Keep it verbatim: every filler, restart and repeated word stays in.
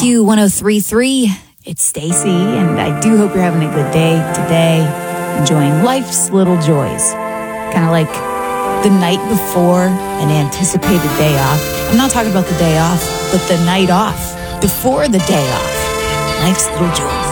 Q one oh three point three. It's Stacy, and I do hope you're having a good day today, enjoying life's little joys. Kind of like the night before an anticipated day off. I'm not talking about the day off, but the night off before the day off. Life's little joys.